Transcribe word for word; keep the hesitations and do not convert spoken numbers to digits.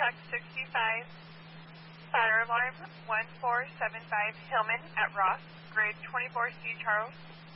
Tuck sixty-five, fire alarm one four seven five Hillman at Ross, grid twenty-four C Charles.